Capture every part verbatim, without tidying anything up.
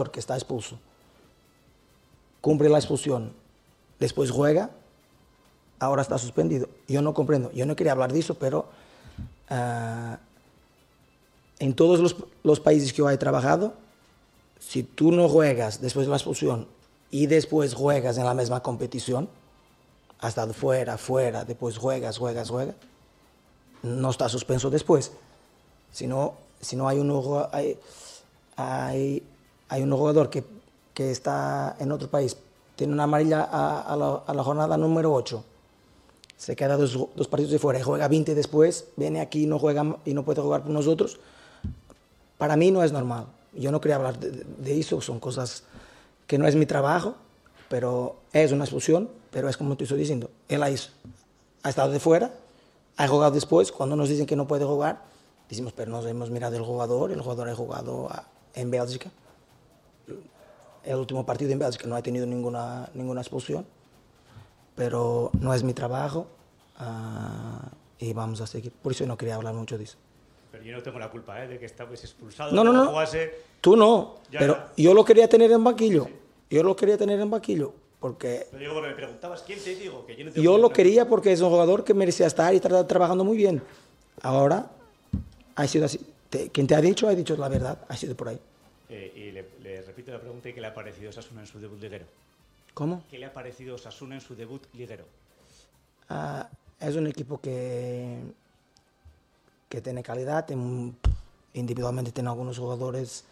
que está expulso, cumple la expulsión, después juega, ahora está suspendido. Yo no comprendo, yo no quería hablar de eso, pero uh, en todos los, los países que yo he trabajado, si tú no juegas después de la expulsión y después juegas en la misma competición, hasta de fuera, fuera, después juegas, juegas, juegas, no está suspenso después. Si no, si no hay, un, hay, hay, hay un jugador que, que está en otro país, tiene una amarilla a, a, la, a la jornada número ocho, se queda dos, dos partidos de fuera y juega veinte después, viene aquí y no, juega, y no puede jugar por nosotros, para mí no es normal. Yo no quería hablar de, de eso, son cosas que no es mi trabajo, pero es una expulsión, pero es como te estoy diciendo, él ha, ha estado de fuera, ha jugado después, cuando nos dicen que no puede jugar, decimos, pero nos hemos mirado el jugador, el jugador ha jugado a, en Bélgica, el último partido en Bélgica no ha tenido ninguna, ninguna expulsión, pero no es mi trabajo uh, y vamos a seguir, por eso no quería hablar mucho de eso. Pero yo no tengo la culpa, ¿eh? De que estabas expulsado. No, no, no. Jugase... Tú no. Ya, pero ya. Yo lo quería tener en banquillo. Sí. Yo lo quería tener en banquillo porque. Pero digo, porque me preguntabas quién te digo. Que yo no te yo lo quería porque es un jugador que merecía estar y está trabajando muy bien. Ahora ha sido así. Te, quien te ha dicho, ha dicho la verdad. Ha sido por ahí. Eh, y le, le repito la pregunta: ¿y qué le ha parecido Osasuna en su debut liguero? ¿Cómo? ¿Qué le ha parecido Osasuna en su debut liguero? Uh, es un equipo que. que tiene calidad, individualmente tiene algunos jugadores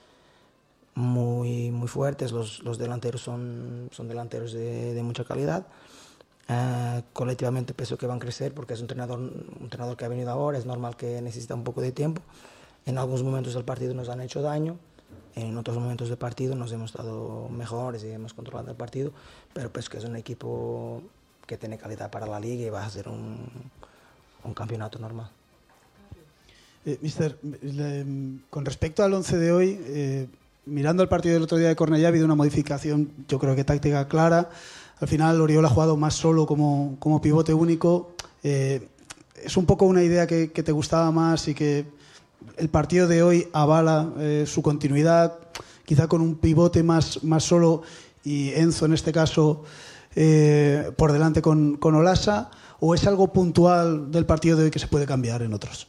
muy, muy fuertes, los, los delanteros son, son delanteros de, de mucha calidad. Uh, colectivamente pienso que van a crecer porque es un entrenador, un entrenador que ha venido ahora, es normal que necesita un poco de tiempo. En algunos momentos del partido nos han hecho daño, en otros momentos del partido nos hemos estado mejores y hemos controlado el partido, pero pienso que es un equipo que tiene calidad para la liga y va a ser un, un campeonato normal. Eh, mister, le, con respecto al once de hoy, eh, mirando el partido del otro día de Cornellá ha habido una modificación, yo creo que táctica clara. Al final Oriol ha jugado más solo como, como pivote único. Eh, ¿Es un poco una idea que, que te gustaba más y que el partido de hoy avala eh, su continuidad, quizá con un pivote más, más solo y Enzo en este caso eh, por delante con, con Olasa? ¿O es algo puntual del partido de hoy que se puede cambiar en otros?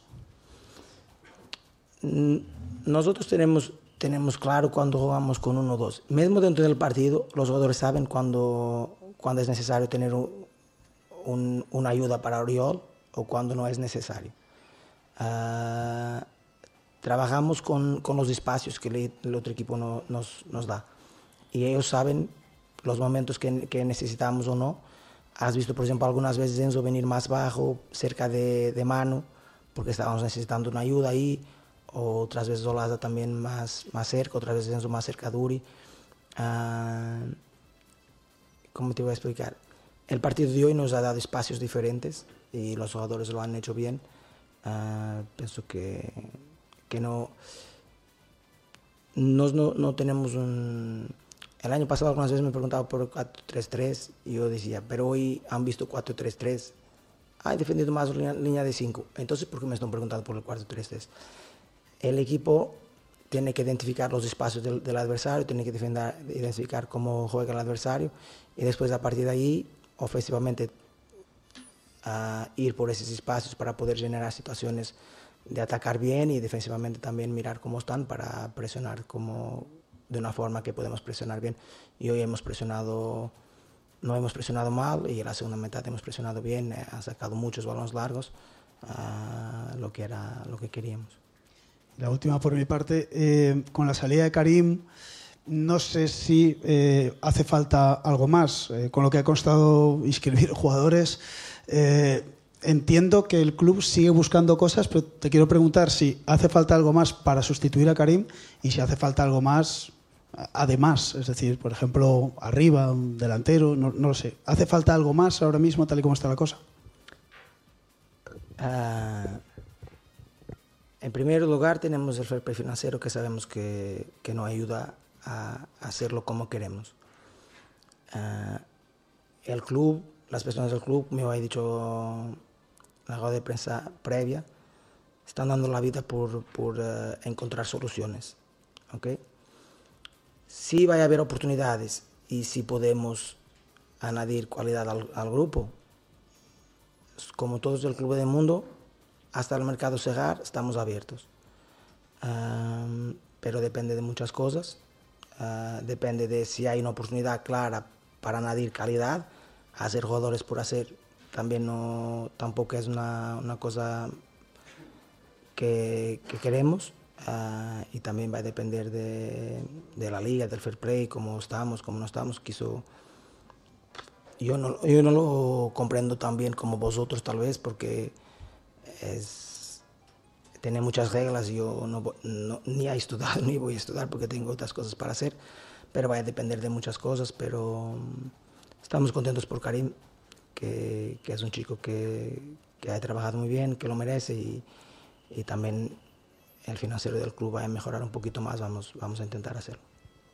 Nosotros tenemos, tenemos claro cuando jugamos con uno o dos. Mismo dentro del partido, los jugadores saben cuando, cuando es necesario tener un, un, una ayuda para Oriol o cuando no es necesario. Uh, trabajamos con, con los espacios que le, el otro equipo no, nos, nos da. Y ellos saben los momentos que, que necesitamos o no. Has visto, por ejemplo, algunas veces Enzo venir más bajo, cerca de, de mano, porque estábamos necesitando una ayuda ahí. O otras veces Olasa también más, más cerca, otras veces Enzo más cerca de Uri. Uh, ¿Cómo te voy a explicar? El partido de hoy nos ha dado espacios diferentes y los jugadores lo han hecho bien. Uh, pienso que, que no, nos, no, no tenemos un... El año pasado algunas veces me preguntaba por cuatro tres tres y yo decía, pero hoy han visto cuatro tres tres. Ah, he defendido más línea, línea de cinco. Entonces, ¿por qué me están preguntando por el cuatro tres tres? El equipo tiene que identificar los espacios del, del adversario, tiene que defender, identificar cómo juega el adversario y después a partir de ahí, ofensivamente, uh, ir por esos espacios para poder generar situaciones de atacar bien y defensivamente también mirar cómo están para presionar como de una forma que podemos presionar bien. Y hoy hemos presionado, no hemos presionado mal y en la segunda mitad hemos presionado bien, eh, han sacado muchos balones largos, uh, lo que era lo que queríamos. La última por mi parte, eh, con la salida de Karim, no sé si eh, hace falta algo más. Eh, con lo que ha costado inscribir jugadores, eh, entiendo que el club sigue buscando cosas, pero te quiero preguntar si hace falta algo más para sustituir a Karim y si hace falta algo más además, es decir, por ejemplo, arriba, un delantero, no, no lo sé. ¿Hace falta algo más ahora mismo, tal y como está la cosa? Uh... En primer lugar tenemos el fair play financiero que sabemos que, que nos ayuda a hacerlo como queremos. Uh, el club, las personas del club, me habían dicho en la rueda de prensa previa, están dando la vida por, por uh, encontrar soluciones. ¿Okay? sí va a haber oportunidades y si podemos añadir cualidad al, al grupo, como todos el club del mundo, hasta el mercado cerrar estamos abiertos. Um, pero depende de muchas cosas. Uh, depende de si hay una oportunidad clara para añadir calidad. Hacer jugadores por hacer también no, tampoco es una, una cosa que, que queremos. Uh, y también va a depender de, de la liga, del fair play, cómo estamos, cómo no estamos. Quiso, yo, no, yo no lo comprendo tan bien como vosotros tal vez, porque es, tiene muchas reglas. Yo no, no, ni he estudiado ni voy a estudiar porque tengo otras cosas para hacer, pero va a depender de muchas cosas. Pero estamos contentos por Karim, que, que es un chico que, que ha trabajado muy bien, que lo merece, y, y también el financiero del club va a mejorar un poquito más. Vamos, vamos a intentar hacerlo.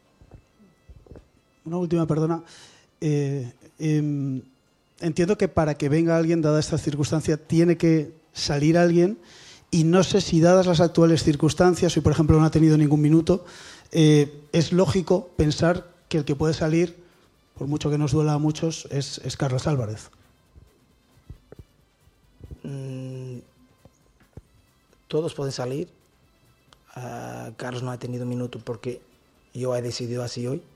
Una última, perdona. Eh, eh, entiendo que para que venga alguien, dada esta circunstancia, tiene que salir alguien, y no sé si, dadas las actuales circunstancias, si por ejemplo no ha tenido ningún minuto, eh, es lógico pensar que el que puede salir, por mucho que nos duela a muchos, es, es Carlos Álvarez. Mm, todos pueden salir. Uh, Carlos no ha tenido minuto porque yo he decidido así hoy.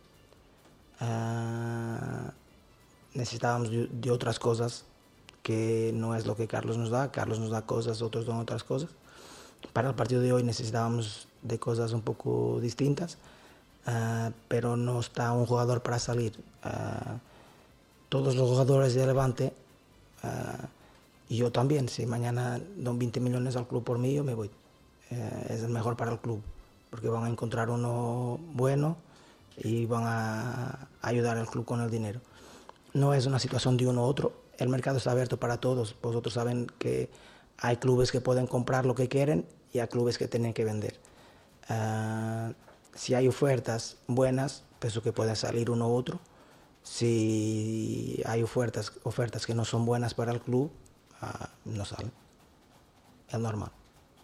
Uh, necesitábamos de, de otras cosas que no es lo que Carlos nos da. Carlos nos da cosas, otros dan otras cosas. Para el partido de hoy necesitábamos de cosas un poco distintas, uh, pero no está un jugador para salir. Uh, todos los jugadores de Levante, uh, y yo también, si mañana dan veinte millones al club por mí, yo me voy. Uh, es el mejor para el club, porque van a encontrar uno bueno y van a ayudar al club con el dinero. No es una situación de uno u otro. El mercado está abierto para todos. Vosotros saben que hay clubes que pueden comprar lo que quieren y hay clubes que tienen que vender. Uh, si hay ofertas buenas, pienso que puede salir uno u otro. Si hay ofertas, ofertas que no son buenas para el club, uh, no salen. Es normal.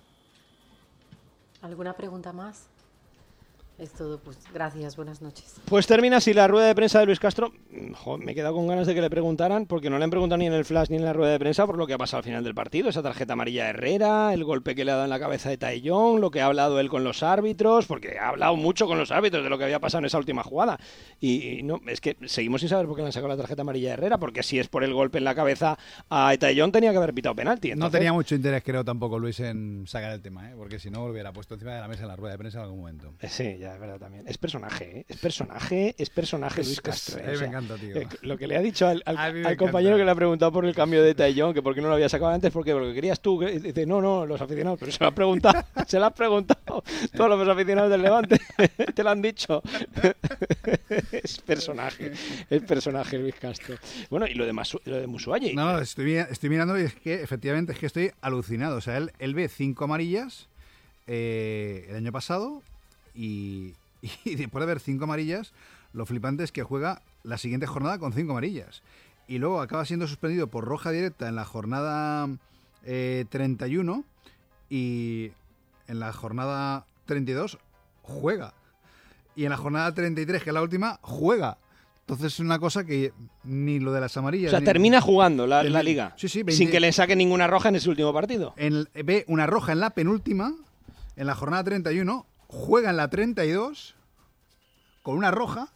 ¿Alguna pregunta más? Es todo, pues gracias, buenas noches. Pues termina así la rueda de prensa de Luis Castro. Joder, me he quedado con ganas de que le preguntaran, porque no le han preguntado ni en el flash ni en la rueda de prensa por lo que ha pasado al final del partido, esa tarjeta amarilla a Herrera, el golpe que le ha dado en la cabeza de Taillón, lo que ha hablado él con los árbitros, porque ha hablado mucho con los árbitros de lo que había pasado en esa última jugada. Y, y no, es que seguimos sin saber por qué le han sacado la tarjeta amarilla a Herrera, porque si es por el golpe en la cabeza a Taillón tenía que haber pitado penalti. Entonces... No tenía mucho interés, creo, tampoco Luis en sacar el tema, ¿eh? Porque si no lo hubiera puesto encima de la mesa en la rueda de prensa en algún momento. Sí, ya es verdad también. Es personaje, ¿eh? es personaje, es personaje Luis Castro. ¿eh? A mí o sea, me encanta, tío. Eh, lo que le ha dicho al, al, al compañero encanta. que le ha preguntado por el cambio de Taillón, que por qué no lo había sacado antes, porque lo que querías tú, que dice, no, no, los aficionados, pero se lo has preguntado, se lo has preguntado, todos los aficionados del Levante te lo han dicho. Es personaje, es personaje Luis Castro. Bueno, y lo de, Masu, lo de Musuayi. No, no, estoy, estoy mirando y es que efectivamente es que estoy alucinado. O sea, él, él ve cinco amarillas eh, el año pasado y, y después de ver cinco amarillas, lo flipante es que juega la siguiente jornada con cinco amarillas. Y luego acaba siendo suspendido por roja directa en la jornada eh, treinta y uno y en la jornada treinta y dos juega. Y en la jornada treinta y tres, que es la última, juega. Entonces es una cosa que ni lo de las amarillas... O sea, ni... termina jugando la, el, la liga. Sí, sí, veinte... Sin que le saque ninguna roja en ese último partido. En, ve una roja en la penúltima, en la jornada treinta y uno, juega en la treinta y dos con una roja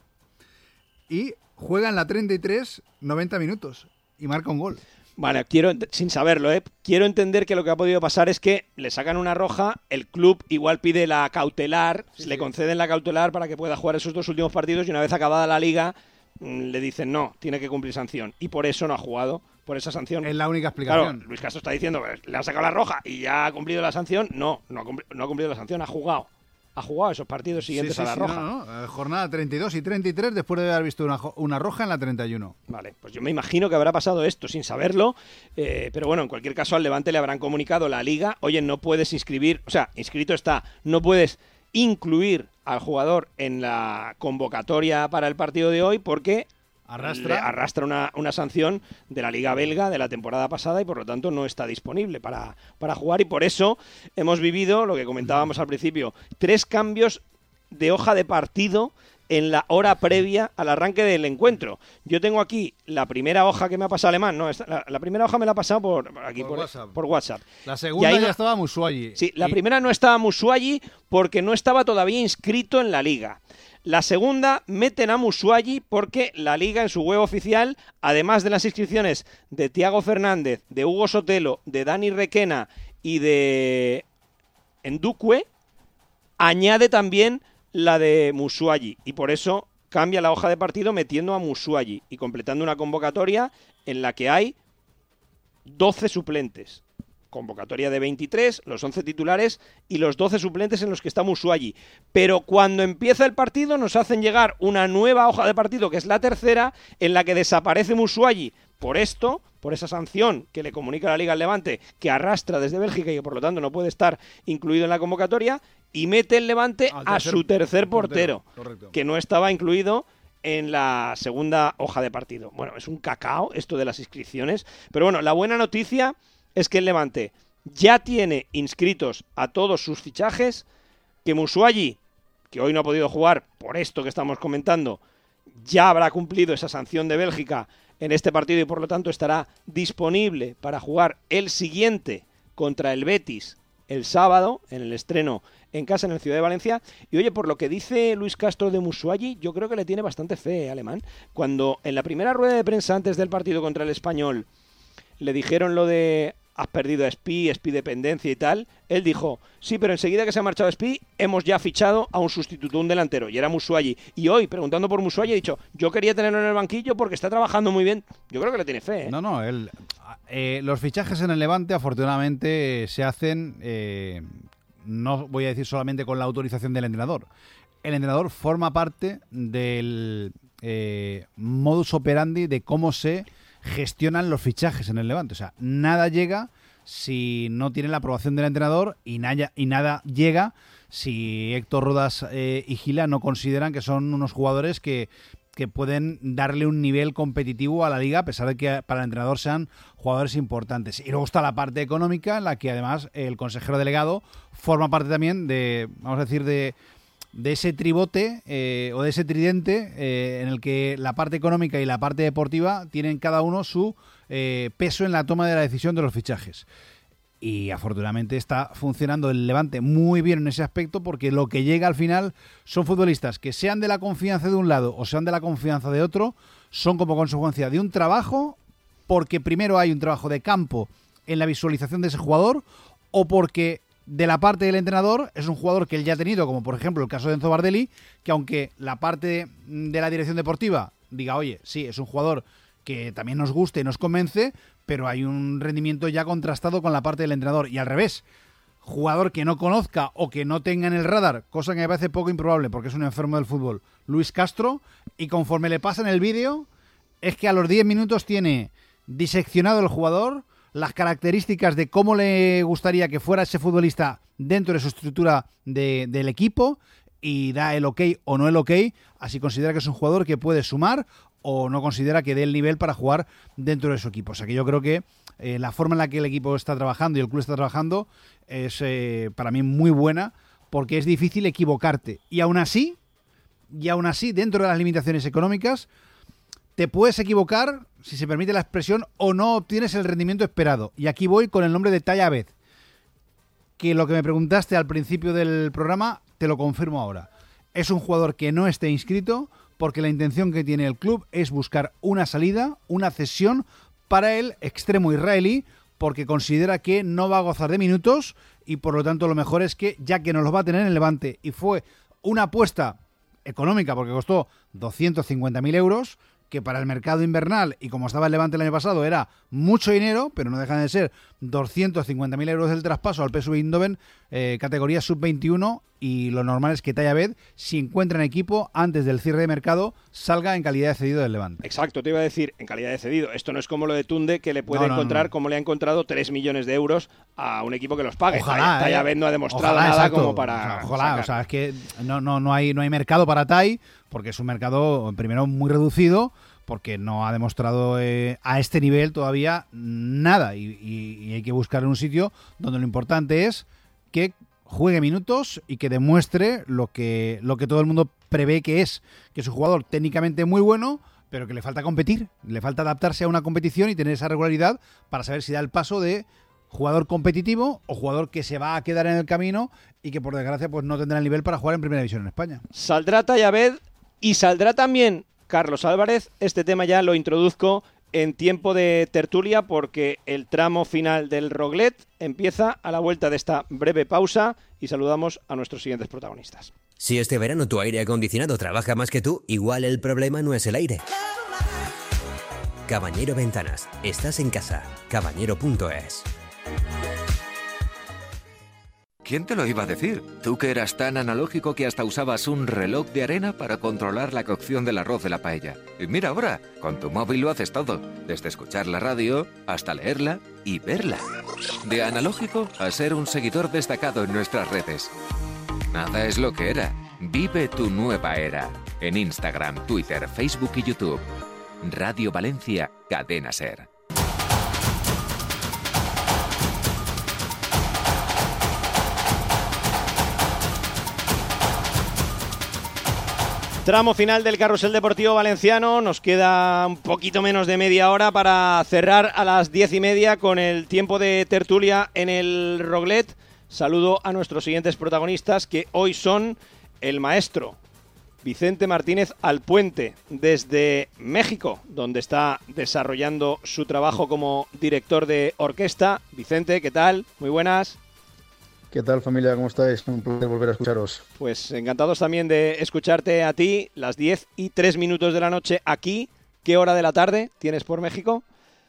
y juega en la treinta y tres noventa minutos y marca un gol. Vale, quiero, sin saberlo, ¿eh? quiero entender que lo que ha podido pasar es que le sacan una roja, el club igual pide la cautelar, sí, le sí. conceden la cautelar para que pueda jugar esos dos últimos partidos y una vez acabada la liga le dicen no, tiene que cumplir sanción y por eso no ha jugado, por esa sanción. Es la única explicación. Claro, Luis Castro está diciendo que le han sacado la roja y ya ha cumplido la sanción. No, no ha cumplido, no ha cumplido la sanción, ha jugado. Ha jugado esos partidos siguientes sí, sí, a la sí, roja. No, no. Jornada treinta y dos y treinta y tres después de haber visto una, una roja en la treinta y uno. Vale, pues yo me imagino que habrá pasado esto sin saberlo, eh, pero bueno, en cualquier caso al Levante le habrán comunicado la Liga, oye, no puedes inscribir, o sea, inscrito está, no puedes incluir al jugador en la convocatoria para el partido de hoy porque... Arrastra, arrastra una, una sanción de la Liga Belga de la temporada pasada y por lo tanto no está disponible para, para jugar y por eso hemos vivido, lo que comentábamos al principio, tres cambios de hoja de partido en la hora previa al arranque del encuentro. Yo tengo aquí la primera hoja que me ha pasado Alemán, no, esta, la, la primera hoja me la ha pasado por aquí por, por, WhatsApp. por WhatsApp. La segunda ya no... no... estaba Musuagi. Sí, la y... primera no estaba Musuagi porque no estaba todavía inscrito en la liga. La segunda, meten a Musuagi porque la liga en su web oficial, además de las inscripciones de Thiago Fernández, de Hugo Sotelo, de Dani Requena y de Ndukwe, añade también la de Musuagi y por eso cambia la hoja de partido metiendo a Musuagi y completando una convocatoria en la que hay doce suplentes. Convocatoria de veintitrés, los once titulares y los doce suplentes en los que está Musuagi. Pero cuando empieza el partido nos hacen llegar una nueva hoja de partido, que es la tercera, en la que desaparece Musuagi por esto, por esa sanción que le comunica la Liga al Levante, que arrastra desde Bélgica y que por lo tanto no puede estar incluido en la convocatoria, y mete el Levante Al a tercer su tercer portero, portero que no estaba incluido en la segunda hoja de partido. Bueno, es un cacao esto de las inscripciones, pero bueno, la buena noticia es que el Levante ya tiene inscritos a todos sus fichajes, que Musuagi, que hoy no ha podido jugar por esto que estamos comentando, ya habrá cumplido esa sanción de Bélgica en este partido y por lo tanto estará disponible para jugar el siguiente contra el Betis el sábado, en el estreno en casa en el Ciudad de Valencia. Y oye, por lo que dice Luis Castro de Musuagi, yo creo que le tiene bastante fe, ¿eh, Alemán? Cuando en la primera rueda de prensa antes del partido contra el Español le dijeron lo de has perdido a Espi, Espi dependencia y tal, él dijo, sí, pero enseguida que se ha marchado Espi, hemos ya fichado a un sustituto, un delantero, y era Musuagi. Y hoy, preguntando por Musuagi, ha dicho, yo quería tenerlo en el banquillo porque está trabajando muy bien. Yo creo que le tiene fe, ¿eh? No, no, él, eh, los fichajes en el Levante afortunadamente se hacen, eh, no voy a decir solamente con la autorización del entrenador. El entrenador forma parte del eh, modus operandi de cómo se gestionan los fichajes en el Levante. O sea, nada llega si no tiene la aprobación del entrenador y, nada, y nada llega si Héctor Rodas eh, y Gila no consideran que son unos jugadores que, que pueden darle un nivel competitivo a la liga, a pesar de que para el entrenador sean jugadores importantes. Y luego está la parte económica, en la que además el consejero delegado forma parte también de, vamos a decir, de... de ese tribote eh, o de ese tridente eh, en el que la parte económica y la parte deportiva tienen cada uno su eh, peso en la toma de la decisión de los fichajes. Y afortunadamente está funcionando el Levante muy bien en ese aspecto, porque lo que llega al final son futbolistas que sean de la confianza de un lado o sean de la confianza de otro, son como consecuencia de un trabajo, porque primero hay un trabajo de campo en la visualización de ese jugador, o porque de la parte del entrenador es un jugador que él ya ha tenido, como por ejemplo el caso de Enzo Bardelli, que aunque la parte de la dirección deportiva diga, oye, sí, es un jugador que también nos gusta y nos convence, pero hay un rendimiento ya contrastado con la parte del entrenador. Y al revés, jugador que no conozca o que no tenga en el radar, cosa que me parece poco improbable porque es un enfermo del fútbol, Luis Castro, y conforme le pasa en el vídeo, es que a los diez minutos tiene diseccionado el jugador, las características de cómo le gustaría que fuera ese futbolista dentro de su estructura de, del equipo, y da el ok o no el ok, así considera que es un jugador que puede sumar o no considera que dé el nivel para jugar dentro de su equipo. O sea que yo creo que eh, la forma en la que el equipo está trabajando y el club está trabajando es eh, para mí muy buena, porque es difícil equivocarte. Y aún así, y aún así, dentro de las limitaciones económicas, te puedes equivocar, si se permite la expresión, o no obtienes el rendimiento esperado. Y aquí voy con el nombre de Tai Abed, que lo que me preguntaste al principio del programa, te lo confirmo ahora. Es un jugador que no esté inscrito, porque la intención que tiene el club es buscar una salida, una cesión para el extremo israelí, porque considera que no va a gozar de minutos y por lo tanto lo mejor es que, ya que no los va a tener en el Levante, y fue una apuesta económica porque costó doscientos cincuenta mil euros, que para el mercado invernal, y como estaba el Levante el año pasado, era mucho dinero, pero no dejan de ser doscientos cincuenta mil euros del traspaso al P S V Eindhoven, eh, categoría sub veintiuno, y lo normal es que Tai Abed, si encuentra en equipo antes del cierre de mercado, salga en calidad de cedido del Levante. Exacto, te iba a decir, en calidad de cedido. Esto no es como lo de Tunde, que le puede no, no, encontrar, no, no. como le ha encontrado, tres millones de euros a un equipo que los pague. Ojalá, Tai eh. Abed no ha demostrado Ojalá, nada exacto. como para... O sea, ojalá, sacar. o sea, es que no, no, no, hay, no hay mercado para Tai, porque es un mercado, primero, muy reducido, porque no ha demostrado eh, a este nivel todavía nada, y, y, y hay que buscar en un sitio donde lo importante es que juegue minutos y que demuestre lo que, lo que todo el mundo prevé que es, que es un jugador técnicamente muy bueno, pero que le falta competir, le falta adaptarse a una competición y tener esa regularidad para saber si da el paso de jugador competitivo o jugador que se va a quedar en el camino y que por desgracia pues no tendrá el nivel para jugar en Primera División en España. Saldrá Tayabed y saldrá también Carlos Álvarez. Este tema ya lo introduzco en tiempo de tertulia porque el tramo final del Roglet empieza a la vuelta de esta breve pausa y saludamos a nuestros siguientes protagonistas. Si este verano tu aire acondicionado trabaja más que tú, igual el problema no es el aire. Cabañero Ventanas. Estás en casa. cabañero punto es. ¿Quién te lo iba a decir? Tú que eras tan analógico que hasta usabas un reloj de arena para controlar la cocción del arroz de la paella. Y mira ahora, con tu móvil lo haces todo, desde escuchar la radio hasta leerla y verla. De analógico a ser un seguidor destacado en nuestras redes. Nada es lo que era. Vive tu nueva era. En Instagram, Twitter, Facebook y YouTube. Radio Valencia, Cadena Ser. Tramo final del carrusel deportivo valenciano. Nos queda un poquito menos de media hora para cerrar a las diez y media con el tiempo de tertulia en el Roglet. Saludo a nuestros siguientes protagonistas, que hoy son el maestro Vicente Martínez Alpuente, desde México, donde está desarrollando su trabajo como director de orquesta. Vicente, ¿qué tal? Muy buenas. ¿Qué tal, familia? ¿Cómo estáis? Un placer volver a escucharos. Pues encantados también de escucharte a ti, las diez y tres minutos de la noche aquí. ¿Qué hora de la tarde tienes por México?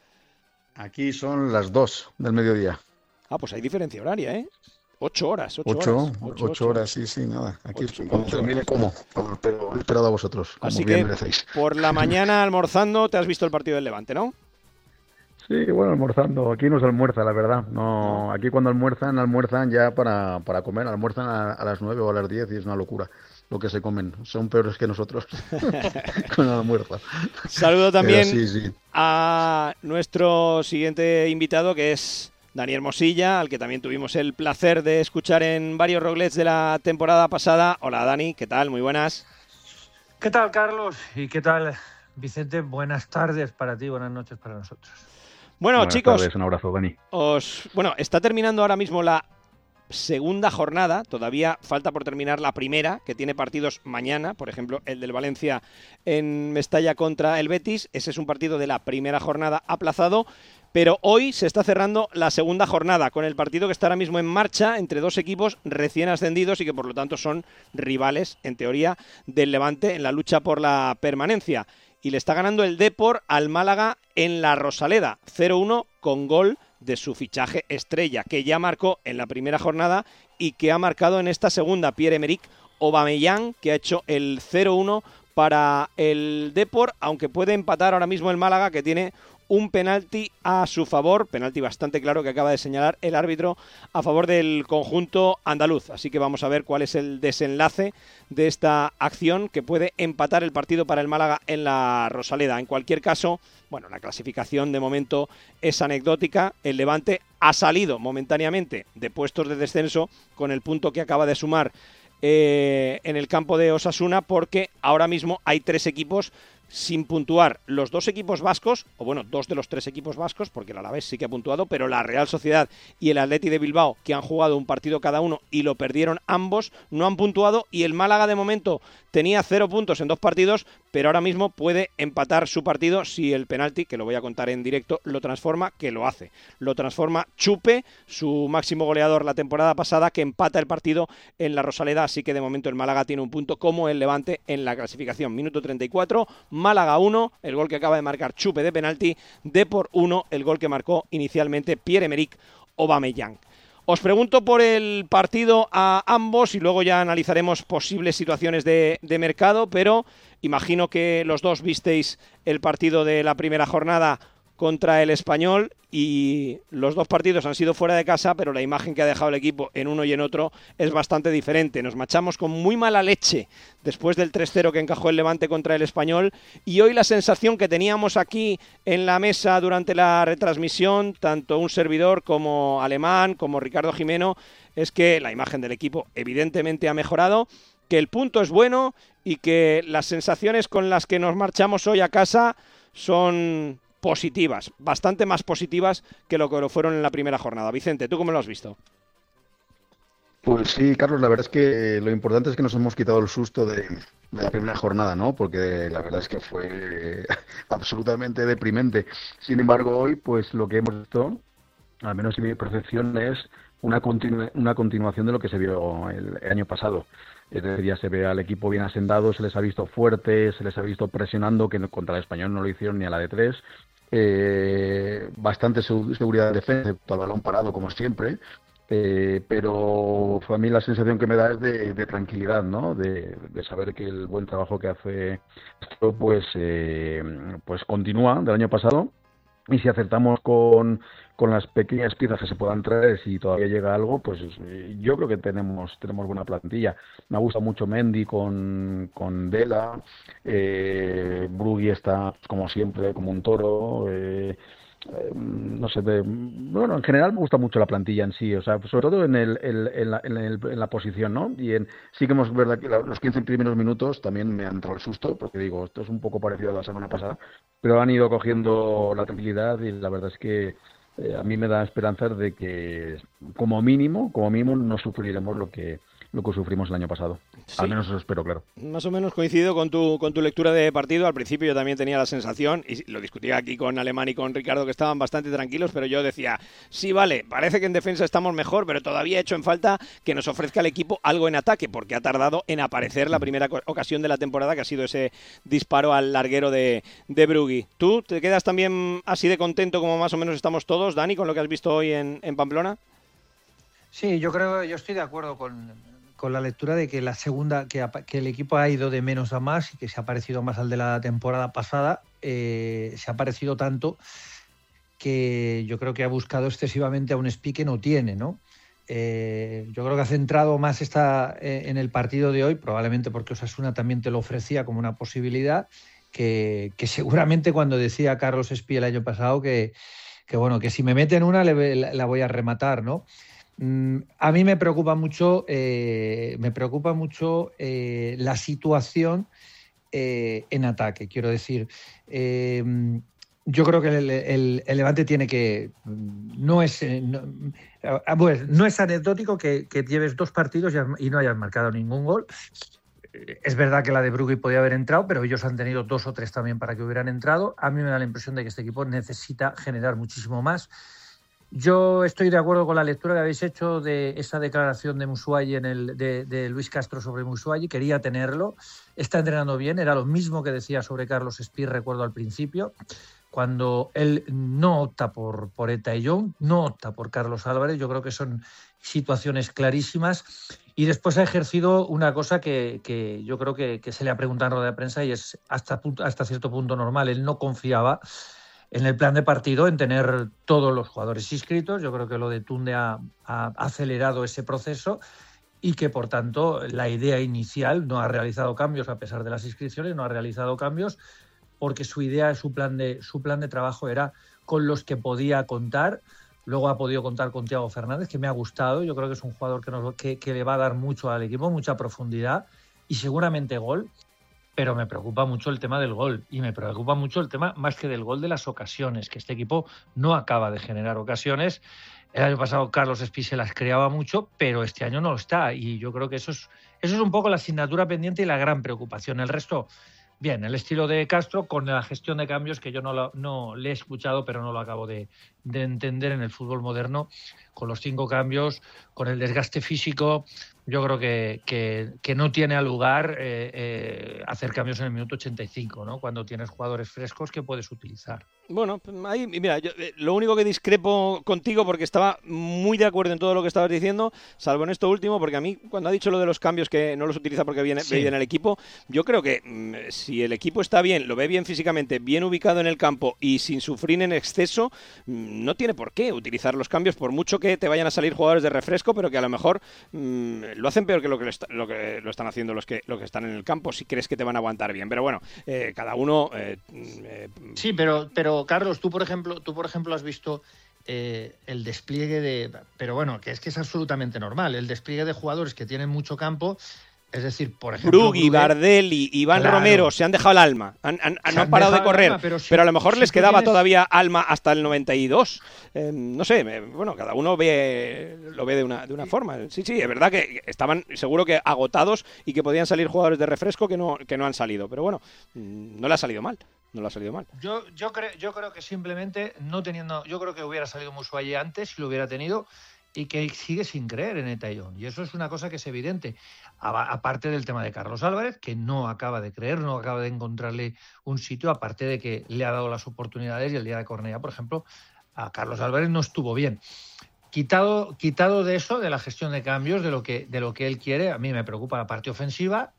Aquí son las dos del mediodía. Ah, pues hay diferencia horaria, ¿eh? Ocho horas, ocho, ocho horas. Ocho, ocho horas, sí, sí, nada. Aquí ocho, cuando termine como, pero he esperado a vosotros, como Así bien que merecéis. Por la mañana almorzando te has visto el partido del Levante, ¿no? Sí, bueno, almorzando. Aquí no se almuerza, la verdad. No, aquí cuando almuerzan, almuerzan ya para, para comer. Almuerzan a, a las nueve o a las diez y es una locura lo que se comen. Son peores que nosotros con el almuerzo. Saludo también sí, sí. a nuestro siguiente invitado, que es Dani Hermosilla, al que también tuvimos el placer de escuchar en varios Roglets de la temporada pasada. Hola, Dani, ¿qué tal? Muy buenas. ¿Qué tal, Carlos? ¿Y qué tal, Vicente? Buenas tardes para ti, buenas noches para nosotros. Bueno, Buenas chicos, tardes, un abrazo, Dani. Os, bueno, está terminando ahora mismo la segunda jornada, todavía falta por terminar la primera, que tiene partidos mañana, por ejemplo, el del Valencia en Mestalla contra el Betis. Ese es un partido de la primera jornada aplazado, pero hoy se está cerrando la segunda jornada con el partido que está ahora mismo en marcha entre dos equipos recién ascendidos y que por lo tanto son rivales, en teoría, del Levante en la lucha por la permanencia. Y le está ganando el Depor al Málaga en la Rosaleda, cero uno, con gol de su fichaje estrella, que ya marcó en la primera jornada y que ha marcado en esta segunda, Pierre-Emerick Aubameyang, que ha hecho el cero uno para el Depor, aunque puede empatar ahora mismo el Málaga, que tiene un penalti a su favor, penalti bastante claro que acaba de señalar el árbitro a favor del conjunto andaluz. Así que vamos a ver cuál es el desenlace de esta acción que puede empatar el partido para el Málaga en la Rosaleda. En cualquier caso, bueno, la clasificación de momento es anecdótica. El Levante ha salido momentáneamente de puestos de descenso con el punto que acaba de sumar eh, en el campo de Osasuna, porque ahora mismo hay tres equipos sin puntuar. Los dos equipos vascos, o bueno, dos de los tres equipos vascos, porque el Alavés sí que ha puntuado, pero la Real Sociedad y el Atleti de Bilbao, que han jugado un partido cada uno y lo perdieron ambos, no han puntuado, y el Málaga de momento tenía cero puntos en dos partidos, pero ahora mismo puede empatar su partido si el penalti, que lo voy a contar en directo, lo transforma, que lo hace. Lo transforma Chupe, su máximo goleador la temporada pasada, que empata el partido en la Rosaleda, así que de momento el Málaga tiene un punto como el Levante en la clasificación. Minuto treinta y cuatro, Málaga uno, el gol que acaba de marcar Chupe de penalti, Depor uno, el gol que marcó inicialmente Pierre-Emerick Aubameyang. Os pregunto por el partido a ambos y luego ya analizaremos posibles situaciones de, de mercado, pero imagino que los dos visteis el partido de la primera jornada contra el Español y los dos partidos han sido fuera de casa, pero la imagen que ha dejado el equipo en uno y en otro es bastante diferente. Nos machamos con muy mala leche después del tres cero que encajó el Levante contra el Español, y hoy la sensación que teníamos aquí en la mesa durante la retransmisión, tanto un servidor como Alemán, como Ricardo Jimeno, es que la imagen del equipo evidentemente ha mejorado, que el punto es bueno y que las sensaciones con las que nos marchamos hoy a casa son positivas, bastante más positivas que lo que lo fueron en la primera jornada. Vicente, ¿tú cómo lo has visto? Pues sí, Carlos, la verdad es que lo importante es que nos hemos quitado el susto de, de la primera jornada, ¿no? Porque la verdad es que fue absolutamente deprimente. Sin embargo, hoy, pues lo que hemos visto, al menos en mi percepción, es una, continu una continuación de lo que se vio el, el año pasado. Es decir, ya se ve al equipo bien asentado, se les ha visto fuertes, se les ha visto presionando, que contra el Español no lo hicieron ni a la de tres. Eh, bastante seguridad de defensa, excepto al balón parado, como siempre. Eh, pero a mí la sensación que me da es de, de tranquilidad, ¿no? De, de saber que el buen trabajo que hace esto, pues, eh, pues continúa del año pasado, y si acertamos con, con las pequeñas piezas que se puedan traer, si todavía llega algo, pues eh, yo creo que tenemos tenemos buena plantilla. Me gusta mucho Mendy con, con Dela, eh, Brugui está como siempre, como un toro. eh, no sé, de, bueno, en general me gusta mucho la plantilla en sí, o sea, sobre todo en el, el, en, la, en, el, en la posición, ¿no? Y en, sí que hemos, verdad, que los quince primeros minutos también me ha entrado el susto, porque digo, esto es un poco parecido a la semana pasada, pero han ido cogiendo la tranquilidad y la verdad es que eh, a mí me da esperanzas de que como mínimo, como mínimo no sufriremos lo que lo que sufrimos el año pasado. Sí. Al menos eso espero, claro. Más o menos coincido con tu, con tu lectura de partido. Al principio yo también tenía la sensación, y lo discutía aquí con Alemán y con Ricardo, que estaban bastante tranquilos, pero yo decía, sí, vale, parece que en defensa estamos mejor, pero todavía he hecho en falta que nos ofrezca el equipo algo en ataque, porque ha tardado en aparecer la primera ocasión de la temporada, que ha sido ese disparo al larguero de, de Brugui. ¿Tú te quedas también así de contento como más o menos estamos todos, Dani, con lo que has visto hoy en, en Pamplona? Sí, yo creo, yo estoy de acuerdo con... con la lectura de que la segunda que, que el equipo ha ido de menos a más y que se ha parecido más al de la temporada pasada, eh, se ha parecido tanto que yo creo que ha buscado excesivamente a un Spi que no tiene, ¿no? Eh, yo creo que ha centrado más esta, eh, en el partido de hoy, probablemente porque Osasuna también te lo ofrecía como una posibilidad, que, que seguramente cuando decía Carlos Spi el año pasado que, que bueno, que si me meten una le, la, la voy a rematar, ¿no? A mí me preocupa mucho, eh, me preocupa mucho eh, la situación eh, en ataque. Quiero decir, eh, yo creo que el, el, el Levante tiene que... No es, no, bueno, no es anecdótico que, que lleves dos partidos y no hayas marcado ningún gol. Es verdad que la de Brugui podía haber entrado, pero ellos han tenido dos o tres también para que hubieran entrado. A mí me da la impresión de que este equipo necesita generar muchísimo más. Yo estoy de acuerdo con la lectura que habéis hecho de esa declaración de Musuayi en el, de, de Luis Castro sobre Musuayi. Quería tenerlo. Está entrenando bien. Era lo mismo que decía sobre Carlos Spi, recuerdo al principio, cuando él no opta por, por Eta y Young, no opta por Carlos Álvarez. Yo creo que son situaciones clarísimas. Y después ha ejercido una cosa que, que yo creo que, que se le ha preguntado en rueda de prensa y es hasta, hasta cierto punto normal. Él no confiaba en el plan de partido, en tener todos los jugadores inscritos. Yo creo que lo de Tunde ha, ha acelerado ese proceso y que, por tanto, la idea inicial no ha realizado cambios a pesar de las inscripciones, no ha realizado cambios porque su idea, su plan de, su plan de trabajo era con los que podía contar. Luego ha podido contar con Thiago Fernández, que me ha gustado. Yo creo que es un jugador que, nos, que, que le va a dar mucho al equipo, mucha profundidad y seguramente gol. Pero me preocupa mucho el tema del gol y me preocupa mucho el tema más que del gol de las ocasiones, que este equipo no acaba de generar ocasiones. El año pasado Carlos Spi se las creaba mucho, pero este año no lo está y yo creo que eso es, eso es un poco la asignatura pendiente y la gran preocupación. El resto, bien, el estilo de Castro con la gestión de cambios que yo no, lo, no le he escuchado, pero no lo acabo de, de entender en el fútbol moderno, con los cinco cambios, con el desgaste físico. Yo creo que, que, que no tiene lugar eh, eh, hacer cambios en el minuto ochenta y cinco, ¿no? Cuando tienes jugadores frescos que puedes utilizar. Bueno, ahí, mira, yo, eh, lo único que discrepo contigo, porque estaba muy de acuerdo en todo lo que estabas diciendo, salvo en esto último, porque a mí, cuando ha dicho lo de los cambios que no los utiliza porque viene, sí. viene el equipo, yo creo que mmm, si el equipo está bien, lo ve bien físicamente, bien ubicado en el campo y sin sufrir en exceso, mmm, no tiene por qué utilizar los cambios, por mucho que te vayan a salir jugadores de refresco, pero que a lo mejor mmm, lo hacen peor que lo que, está, lo que lo están haciendo los que, los que están en el campo, si crees que te van a aguantar bien. Pero bueno, eh, cada uno... Eh, eh, sí, pero... pero Carlos, tú por ejemplo, tú por ejemplo has visto eh, el despliegue de, pero bueno, que es que es absolutamente normal, el despliegue de jugadores que tienen mucho campo, Es decir, por ejemplo... Brugui, Bardelli, Iván claro. Romero se han dejado el alma, han, han, no han parado de correr, alma, pero, si, pero a lo mejor si les quedaba tienes... todavía alma hasta el noventa y dos. Eh, no sé, bueno, cada uno ve lo ve de una, de una forma. Sí, sí, es verdad que estaban seguro que agotados y que podían salir jugadores de refresco que no, que no han salido, pero bueno, no le ha salido mal. No le ha salido mal. Yo, yo, creo, yo creo que simplemente no teniendo... Yo creo que hubiera salido Musuayi antes si lo hubiera tenido y que sigue sin creer en Etayón. Y eso es una cosa que es evidente. A, aparte del tema de Carlos Álvarez, que no acaba de creer, no acaba de encontrarle un sitio, aparte de que le ha dado las oportunidades y el día de Cornellá, por ejemplo, a Carlos Álvarez no estuvo bien. Quitado, quitado de eso, de la gestión de cambios, de lo que, de lo que él quiere, a mí me preocupa la parte ofensiva,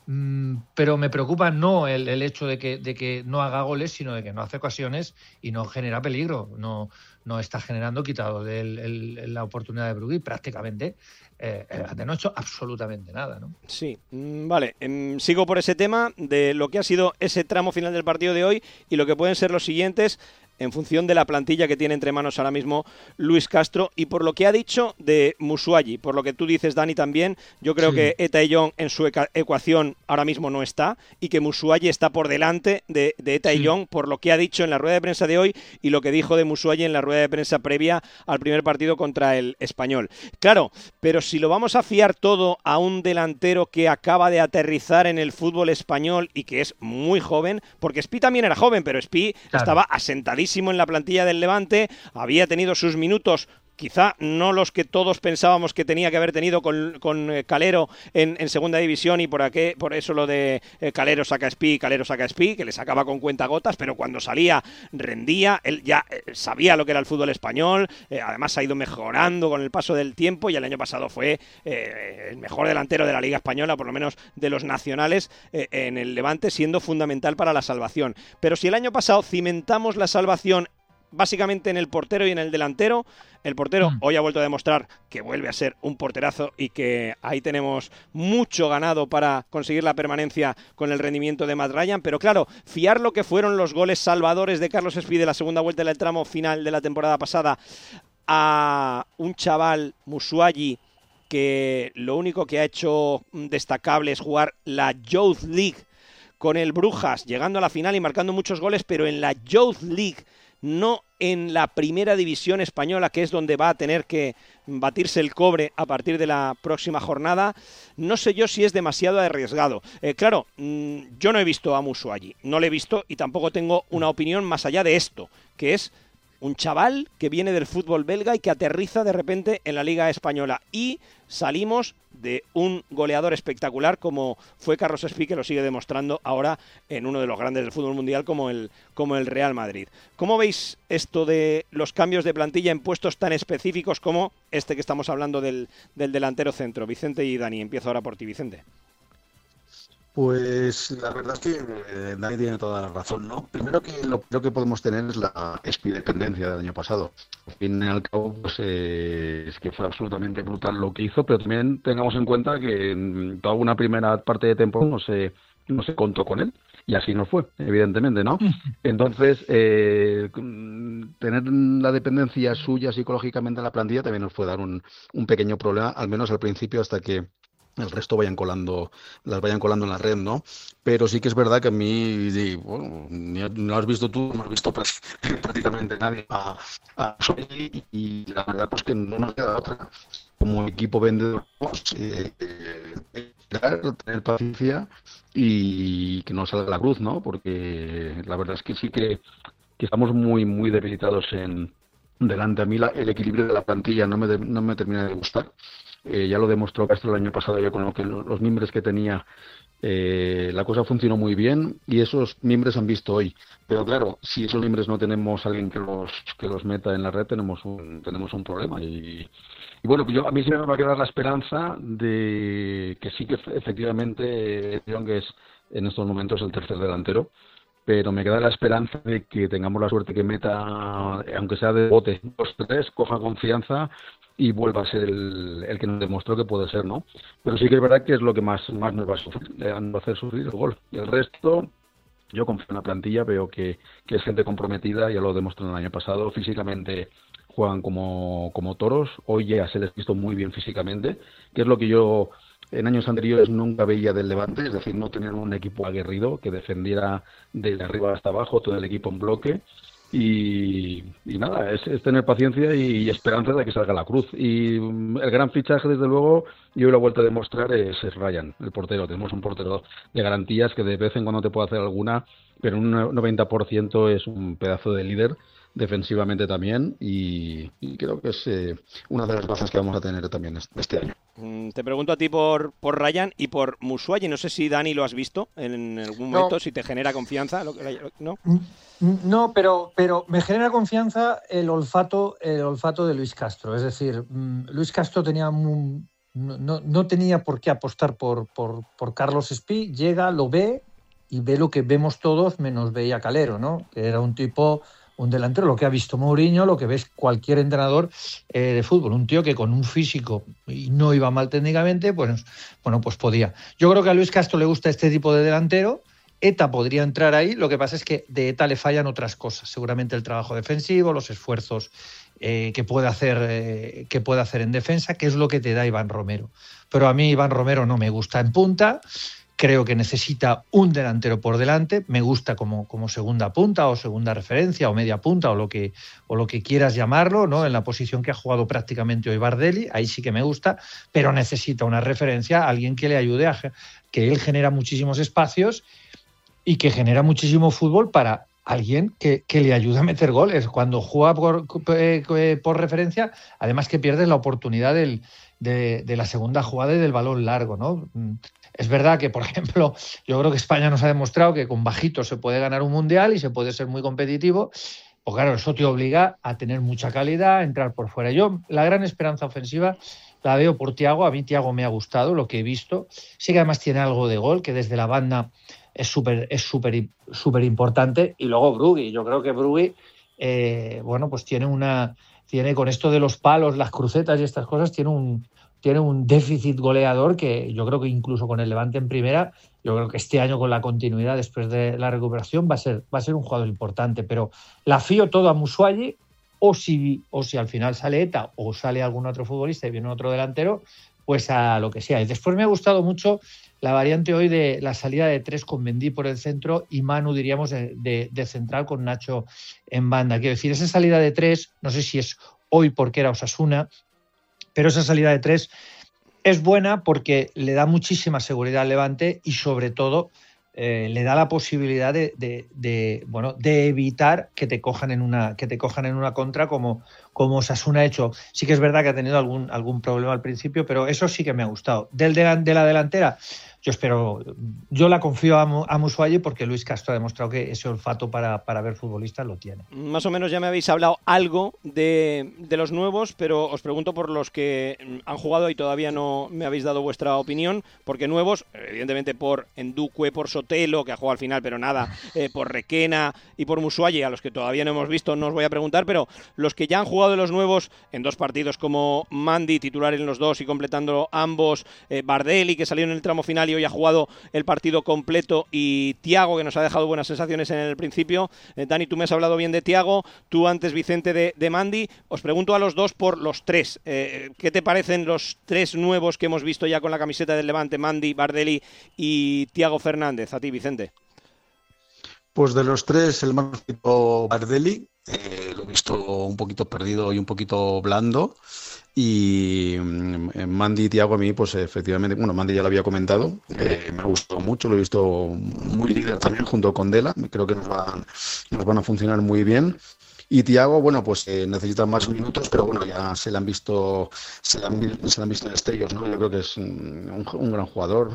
pero me preocupa no el, el hecho de que, de que no haga goles, sino de que no hace ocasiones y no genera peligro. No, no está generando, quitado de él, el, la oportunidad de Brugui, prácticamente eh, de no ha hecho absolutamente nada, ¿no? Sí, vale. Eh, sigo por ese tema de lo que ha sido ese tramo final del partido de hoy y lo que pueden ser los siguientes, en función de la plantilla que tiene entre manos ahora mismo Luis Castro y por lo que ha dicho de Musuayi, por lo que tú dices, Dani, también, yo creo sí. que Etayón en su ecuación ahora mismo no está y que Musuayi está por delante de, de Etayón sí. por lo que ha dicho en la rueda de prensa de hoy y lo que dijo de Musuayi en la rueda de prensa previa al primer partido contra el Español. Claro, pero si lo vamos a fiar todo a un delantero que acaba de aterrizar en el fútbol español y que es muy joven, porque Spi también era joven, pero Spi claro. estaba asentadísimo en la plantilla del Levante, había tenido sus minutos, quizá no los que todos pensábamos que tenía que haber tenido con, con eh, Calero en, en segunda división y por aquí, por eso lo de eh, Calero saca Spi, Calero saca Spi, que le sacaba con cuentagotas, pero cuando salía rendía, él ya eh, sabía lo que era el fútbol español, eh, además ha ido mejorando con el paso del tiempo y el año pasado fue eh, el mejor delantero de la Liga Española, por lo menos de los nacionales eh, en el Levante, siendo fundamental para la salvación. Pero si el año pasado cimentamos la salvación básicamente en el portero y en el delantero, el portero mm. hoy ha vuelto a demostrar que vuelve a ser un porterazo y que ahí tenemos mucho ganado para conseguir la permanencia con el rendimiento de Matt Ryan, pero claro, fiar lo que fueron los goles salvadores de Carlos Spi de la segunda vuelta del tramo final de la temporada pasada a un chaval, Musuayi, que lo único que ha hecho destacable es jugar la Youth League con el Brujas, llegando a la final y marcando muchos goles, pero en la Youth League, no en la primera división española, que es donde va a tener que batirse el cobre a partir de la próxima jornada. No sé yo si es demasiado arriesgado. Eh, claro, mmm, yo no he visto a Musuayi, no le he visto y tampoco tengo una opinión más allá de esto, que es un chaval que viene del fútbol belga y que aterriza de repente en la Liga Española. Y salimos de un goleador espectacular como fue Carlos Spi, que lo sigue demostrando ahora en uno de los grandes del fútbol mundial como el, como el Real Madrid. ¿Cómo veis esto de los cambios de plantilla en puestos tan específicos como este que estamos hablando del, del delantero centro? Vicente y Dani, empiezo ahora por ti, Vicente. Pues la verdad es que eh, Dani tiene toda la razón, ¿no? Primero que lo, lo que podemos tener es la espidependencia del año pasado. Al fin y al cabo, pues eh, es que fue absolutamente brutal lo que hizo, pero también tengamos en cuenta que en toda una primera parte de temporada no se, no se contó con él. Y así no fue, evidentemente, ¿no? Entonces, eh, tener la dependencia suya psicológicamente en la plantilla también nos puede dar un, un pequeño problema, al menos al principio, hasta que el resto vayan colando, las vayan colando en la red, ¿no? Pero sí que es verdad que a mí, sí, bueno, no lo has visto tú, no has visto prácticamente nadie a, a Soy, y la verdad pues que no nos queda otra. Como equipo vendedor, eh, eh, tener paciencia y que no salga la cruz, ¿no? Porque la verdad es que sí que, que estamos muy, muy debilitados en delante. A mí la, el equilibrio de la plantilla no me, de, no me termina de gustar. Eh, ya lo demostró Castro el año pasado, ya con lo que los miembros que tenía, eh, la cosa funcionó muy bien y esos miembros han visto hoy. Pero claro, si esos miembros no tenemos a alguien que los que los meta en la red, tenemos un tenemos un problema. Y, y bueno, yo a mí sí me va a quedar la esperanza de que sí que efectivamente Young es en estos momentos el tercer delantero. Pero me queda la esperanza de que tengamos la suerte que meta, aunque sea de bote, dos, tres, coja confianza y vuelva a ser el, el que nos demostró que puede ser, ¿no? Pero sí que es verdad que es lo que más, más nos va a sufrir, le van a hacer sufrir el gol. Y el resto, yo confío en la plantilla, veo que, que es gente comprometida, ya lo demostró el año pasado, físicamente juegan como, como toros, hoy ya se les ha visto muy bien físicamente, que es lo que yo en años anteriores nunca veía del Levante, es decir, no tener un equipo aguerrido que defendiera desde arriba hasta abajo, todo el equipo en bloque. Y, y nada, es, es tener paciencia y, y esperanza de que salga la cruz. Y el gran fichaje, desde luego, y hoy lo he vuelto a demostrar, es, es Ryan, el portero. Tenemos un portero de garantías que de vez en cuando te puede hacer alguna, pero un noventa por ciento es un pedazo de líder, defensivamente también, y, y creo que es eh, una de las bazas que vamos a tener también este año. Te pregunto a ti por, por Ryan y por Musuayi. No sé si, Dani, lo has visto en algún momento, no. Si te genera confianza, ¿no? No, pero, pero me genera confianza el olfato, el olfato de Luis Castro. Es decir, Luis Castro tenía muy, no, no tenía por qué apostar por, por, por Carlos Espí. Llega, lo ve y ve lo que vemos todos, menos veía Calero, ¿no? Que era un tipo, un delantero, lo que ha visto Mourinho, lo que ves cualquier entrenador eh, de fútbol. Un tío que con un físico y no iba mal técnicamente, pues, bueno, pues podía. Yo creo que a Luis Castro le gusta este tipo de delantero. Eta podría entrar ahí, lo que pasa es que de Eta le fallan otras cosas, seguramente el trabajo defensivo, los esfuerzos eh, que, puede hacer, eh, que puede hacer en defensa, que es lo que te da Iván Romero. Pero a mí Iván Romero no me gusta en punta, creo que necesita un delantero por delante, me gusta como, como segunda punta o segunda referencia o media punta o lo que, o lo que quieras llamarlo, ¿no? En la posición que ha jugado prácticamente hoy Bardelli, ahí sí que me gusta, pero necesita una referencia, alguien que le ayude a que él genera muchísimos espacios y que genera muchísimo fútbol para alguien que, que le ayuda a meter goles. Cuando juega por, eh, por referencia, además que pierdes la oportunidad del, de, de la segunda jugada y del balón largo, ¿no? Es verdad que, por ejemplo, yo creo que España nos ha demostrado que con bajitos se puede ganar un mundial y se puede ser muy competitivo. Pues claro, eso te obliga a tener mucha calidad, a entrar por fuera. Yo la gran esperanza ofensiva la veo por Thiago. A mí Thiago me ha gustado lo que he visto. Sí que además tiene algo de gol, que desde la banda es súper es súper súper importante. Y luego Brugui, yo creo que Brugui eh, bueno, pues tiene una tiene con esto de los palos, las crucetas y estas cosas, tiene un tiene un déficit goleador que yo creo que incluso con el Levante en primera, yo creo que este año con la continuidad después de la recuperación va a ser va a ser un jugador importante. Pero la fío todo a Musuayi, o si o si al final sale Eta o sale algún otro futbolista y viene otro delantero, pues a lo que sea. Y después me ha gustado mucho la variante hoy de la salida de tres con Mendy por el centro y Manu, diríamos, de, de, de central con Nacho en banda. Quiero decir, esa salida de tres, no sé si es hoy porque era Osasuna, pero esa salida de tres es buena porque le da muchísima seguridad al Levante y sobre todo eh, le da la posibilidad de, de, de, bueno, de evitar que te cojan en una, que te cojan en una contra como, como Osasuna ha hecho. Sí que es verdad que ha tenido algún, algún problema al principio, pero eso sí que me ha gustado. Del de la, de la delantera, yo espero, yo la confío a, a Musuayi porque Luis Castro ha demostrado que ese olfato para, para ver futbolistas lo tiene. Más o menos ya me habéis hablado algo de, de los nuevos, pero os pregunto por los que han jugado y todavía no me habéis dado vuestra opinión, porque nuevos, evidentemente por Ndukwe, por Sotelo, que ha jugado al final, pero nada, eh, por Requena y por Musuayi, a los que todavía no hemos visto no os voy a preguntar, pero los que ya han jugado de los nuevos en dos partidos como Mandy, titular en los dos y completando ambos, eh, Bardelli, que salió en el tramo final y hoy ha jugado el partido completo, y Thiago, que nos ha dejado buenas sensaciones en el principio. eh, Dani, tú me has hablado bien de Thiago, tú antes, Vicente, de, de Mandy. Os pregunto a los dos por los tres, eh, ¿qué te parecen los tres nuevos que hemos visto ya con la camiseta del Levante? Mandy, Bardelli y Thiago Fernández. A ti, Vicente. Pues de los tres, el más visto Bardelli, eh, lo he visto un poquito perdido y un poquito blando. Y eh, Mandy y Thiago a mí, pues efectivamente, bueno, Mandy ya lo había comentado, eh, me ha gustado mucho, lo he visto muy líder también junto con Dela, creo que nos van, nos van a funcionar muy bien. Y Thiago, bueno, pues eh, necesita más minutos, pero bueno, ya se le han visto, se le han, se le han visto destellos, ¿no? Yo creo que es un, un gran jugador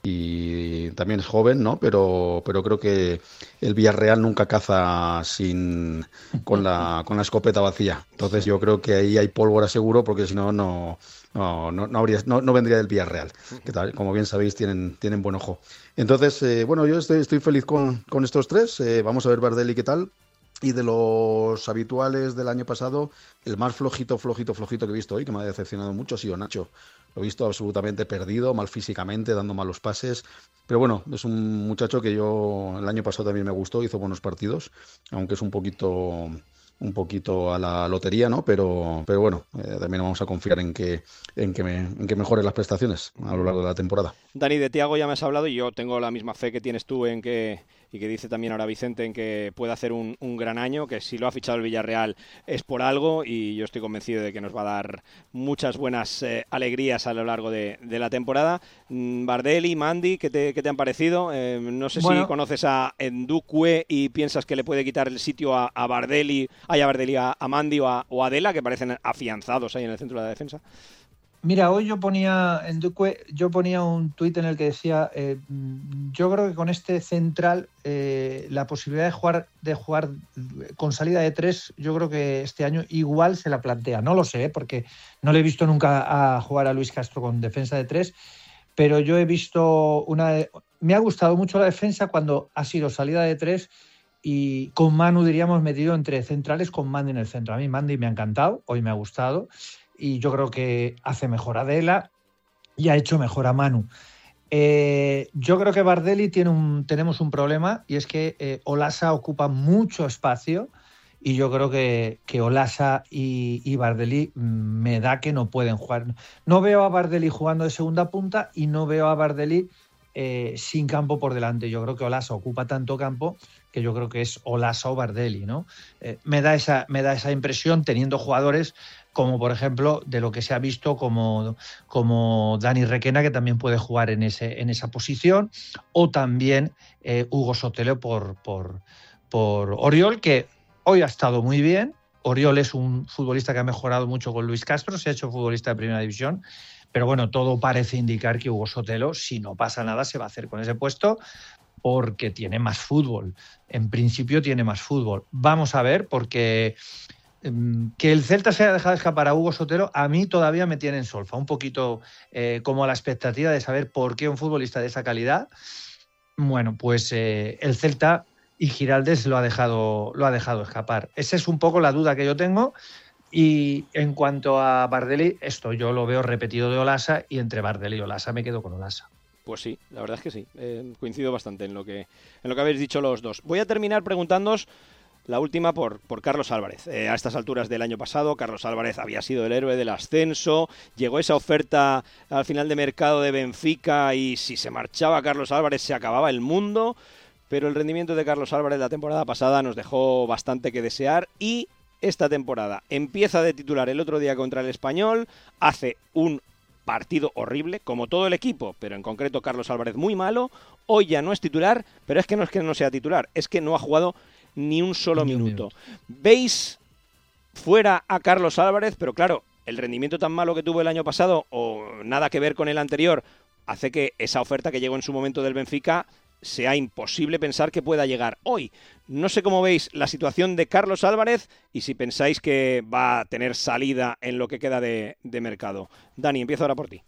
y también es joven, ¿no? Pero, pero creo que el Villarreal nunca caza sin con la con la escopeta vacía. Entonces yo creo que ahí hay pólvora seguro, porque si no, no no no habría no, no vendría del Villarreal, que tal, como bien sabéis tienen tienen buen ojo. Entonces, eh, bueno, yo estoy, estoy feliz con, con estos tres. Eh, vamos a ver Bardelli qué tal. Y de los habituales del año pasado, el más flojito, flojito, flojito que he visto hoy, que me ha decepcionado mucho, ha sido Nacho. Lo he visto absolutamente perdido, mal físicamente, dando malos pases. Pero bueno, es un muchacho que yo el año pasado también me gustó, hizo buenos partidos, aunque es un poquito un poquito a la lotería, ¿no? Pero, pero bueno, eh, también vamos a confiar en que, en, que me, en que mejoren las prestaciones a lo largo de la temporada. Dani, de Thiago ya me has hablado y yo tengo la misma fe que tienes tú en que, y que dice también ahora Vicente, en que puede hacer un, un gran año, que si lo ha fichado el Villarreal es por algo y yo estoy convencido de que nos va a dar muchas buenas eh, alegrías a lo largo de, de la temporada. Bardelli, Mandy, ¿qué te, qué te han parecido? Eh, no sé bueno. si conoces a Ndukwe y piensas que le puede quitar el sitio a, a Bardelli, ay, a Bardelli, a, a Mandy o a, o a Adela, que parecen afianzados ahí en el centro de la defensa. Mira, hoy yo ponía en Duque, yo ponía un tuit en el que decía, eh, yo creo que con este central eh, la posibilidad de jugar de jugar con salida de tres, yo creo que este año igual se la plantea. No lo sé, ¿eh? Porque no le he visto nunca a jugar a Luis Castro con defensa de tres, pero yo he visto una, me ha gustado mucho la defensa cuando ha sido salida de tres y con Manu, diríamos, metido entre centrales con Mandy en el centro. A mí Mandy me ha encantado, hoy me ha gustado. Y yo creo que hace mejor a Adela y ha hecho mejor a Manu. Eh, yo creo que Bardelli tiene un, tenemos un problema y es que eh, Olasa ocupa mucho espacio y yo creo que, que Olasa y, y Bardelli me da que no pueden jugar. No veo a Bardelli jugando de segunda punta y no veo a Bardelli eh, sin campo por delante. Yo creo que Olasa ocupa tanto campo que yo creo que es Olasa o Bardelli, ¿no? Eh, me da esa, me da esa impresión teniendo jugadores como por ejemplo de lo que se ha visto como, como Dani Requena, que también puede jugar en, ese, en esa posición, o también eh, Hugo Sotelo por, por, por Oriol, que hoy ha estado muy bien. Oriol es un futbolista que ha mejorado mucho con Luis Castro, se ha hecho futbolista de primera división, pero bueno, todo parece indicar que Hugo Sotelo, si no pasa nada, se va a hacer con ese puesto porque tiene más fútbol. En principio tiene más fútbol. Vamos a ver, porque que el Celta se haya dejado escapar a Hugo Sotelo, a mí todavía me tiene en solfa, un poquito eh, como a la expectativa de saber por qué un futbolista de esa calidad. Bueno, pues eh, el Celta y Giraldez lo ha dejado, lo ha dejado escapar. Esa es un poco la duda que yo tengo. Y en cuanto a Bardelli, esto yo lo veo repetido de Olasa y entre Bardelli y Olasa me quedo con Olasa. Pues sí, la verdad es que sí. Eh, coincido bastante en lo que en lo que habéis dicho los dos. Voy a terminar preguntándoos la última por, por Carlos Álvarez. Eh, a estas alturas del año pasado, Carlos Álvarez había sido el héroe del ascenso, llegó esa oferta al final de mercado de Benfica y si se marchaba Carlos Álvarez se acababa el mundo, pero el rendimiento de Carlos Álvarez la temporada pasada nos dejó bastante que desear y esta temporada empieza de titular el otro día contra el Español, hace un partido horrible, como todo el equipo, pero en concreto Carlos Álvarez muy malo, hoy ya no es titular, pero es que no es que no sea titular, es que no ha jugado ni un solo ni minuto. Un minuto. ¿Veis fuera a Carlos Álvarez? Pero claro, el rendimiento tan malo que tuvo el año pasado o nada que ver con el anterior hace que esa oferta que llegó en su momento del Benfica sea imposible pensar que pueda llegar hoy. No sé cómo veis la situación de Carlos Álvarez y si pensáis que va a tener salida en lo que queda de, de mercado. Dani, empiezo ahora por ti.